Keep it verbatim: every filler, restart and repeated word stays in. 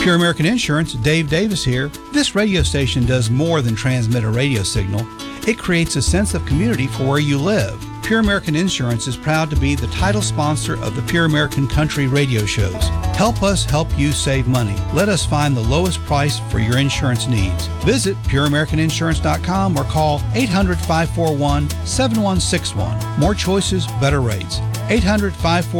Pure American Insurance, Dave Davis here. This radio station does more than transmit a radio signal. It creates a sense of community for where you live. Pure American Insurance is proud to be the title sponsor of the Pure American Country radio shows. Help us help you save money. Let us find the lowest price for your insurance needs. Visit pure american insurance dot com or call eight hundred, five four one, seven one six one. More choices, better rates. eight hundred, five four one